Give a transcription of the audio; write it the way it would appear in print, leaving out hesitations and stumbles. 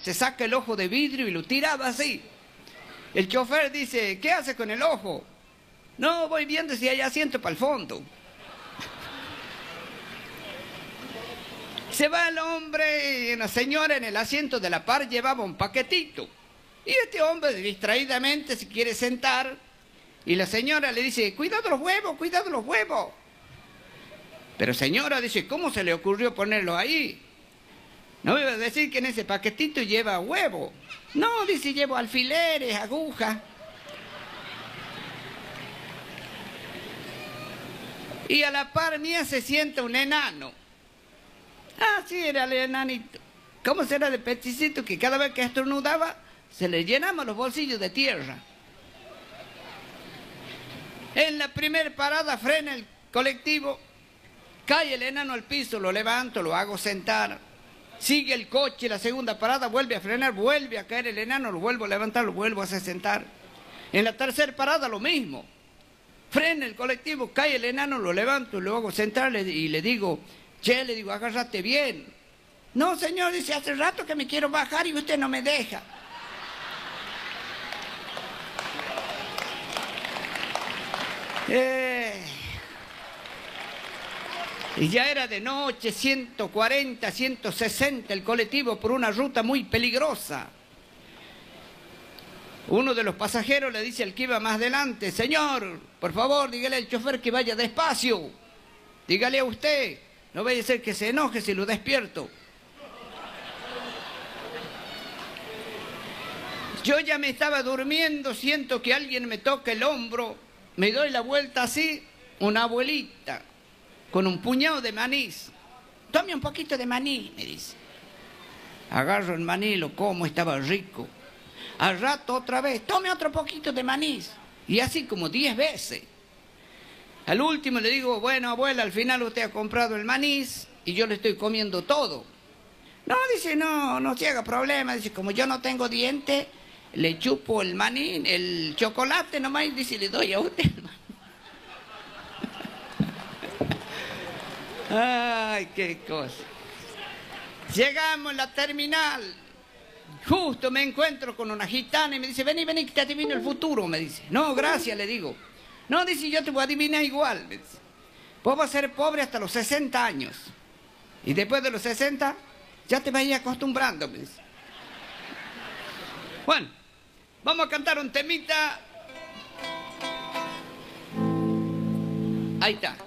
se saca el ojo de vidrio y lo tiraba así. El chofer dice, ¿qué hace con el ojo? No, voy viendo si hay asiento para el fondo. Se va el hombre y la señora en el asiento de la par llevaba un paquetito. Y este hombre distraídamente se quiere sentar y la señora le dice, cuidado los huevos, cuidado los huevos. Pero señora, dice, ¿cómo se le ocurrió ponerlo ahí? No iba a decir que en ese paquetito lleva huevo. No, dice, llevo alfileres, agujas. Y a la par mía se sienta un enano. Ah, sí, era el enanito. ¿Cómo será de peticito que cada vez que estornudaba se le llenaban los bolsillos de tierra? En la primera parada frena el colectivo, cae el enano al piso, lo levanto, lo hago sentar. Sigue el coche, la segunda parada vuelve a frenar, vuelve a caer el enano, lo vuelvo a levantar, lo vuelvo a hacer sentar. En la tercera parada lo mismo. Frena el colectivo, cae el enano, lo levanto, lo hago sentar y le digo, che, le digo, agárrate bien. No, señor, dice, hace rato que me quiero bajar y usted no me deja. Y ya era de noche, 140, 160 el colectivo por una ruta muy peligrosa. Uno de los pasajeros le dice al que iba más adelante, señor, por favor, dígale al chofer que vaya despacio. Dígale a usted, no vaya a ser que se enoje si lo despierto. Yo ya me estaba durmiendo, siento que alguien me toca el hombro, me doy la vuelta así, una abuelita, con un puñado de manís. Tome un poquito de maní, me dice. Agarro el maní, lo como, estaba rico. Al rato otra vez, tome otro poquito de manís. Y así como 10 veces. Al último le digo, bueno, abuela, al final usted ha comprado el manís y yo le estoy comiendo todo. No, dice, no se haga problema. Dice, como yo no tengo dientes, le chupo el maní, el chocolate nomás, y dice, le doy a usted el maní. Ay, qué cosa. Llegamos a la terminal. Justo me encuentro con una gitana y me dice, vení, que te adivino el futuro, me dice. No, gracias, le digo. No, dice, yo te voy a adivinar igual, me dice. Vos vas a ser pobre hasta los 60 años. Y después de los 60, ya te vas a ir acostumbrando, me dice. Bueno, vamos a cantar un temita. Ahí está.